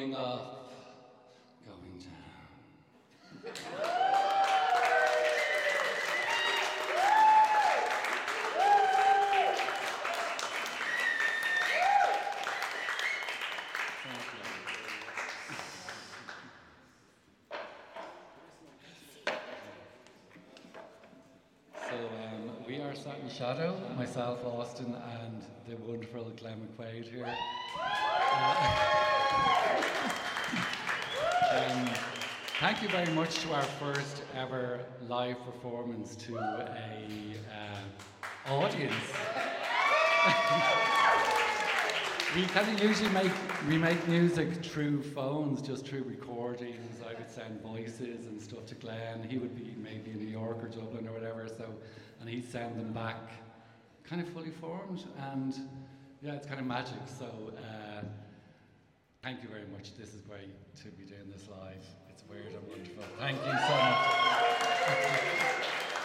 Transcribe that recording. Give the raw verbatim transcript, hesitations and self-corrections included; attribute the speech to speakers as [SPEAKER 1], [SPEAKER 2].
[SPEAKER 1] going up, going down. So um, we are Sat in Shadow, myself, Austin, and the wonderful Glenn McQuaid here. um, thank you very much to our first ever live performance to a uh, audience. We kind of usually make we make music through phones, just through recordings. I would send voices and stuff to Glenn. He would be maybe in New York or Dublin or whatever. So, and he'd send them back, kind of fully formed. And yeah, it's kind of magic. So, uh, thank you very much. This is great to be doing this live. It's weird and wonderful. Thank you so much.